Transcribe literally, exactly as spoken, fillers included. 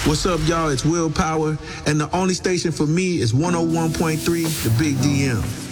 What's up, y'all? It's Willpower, and the only station for me is one oh one point three, The Big D M.